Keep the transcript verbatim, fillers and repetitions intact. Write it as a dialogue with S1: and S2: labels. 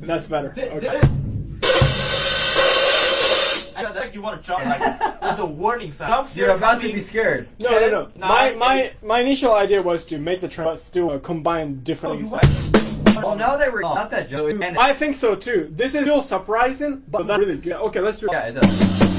S1: That's better. Okay.
S2: I feel like you want to jump. Like, there's a warning sign. Jumps
S3: You're
S2: here
S3: about
S2: coming.
S3: to be scared.
S1: No, no, no.
S2: ten,
S1: My
S2: nine,
S1: my
S2: eight.
S1: my initial idea was to make the trend, but still uh, combine different.
S2: Oh, you
S1: things.
S3: Well, now that we're not that joke.
S1: I think so too. This is still surprising, but that's really good. Okay, let's do it.
S3: Yeah, it does.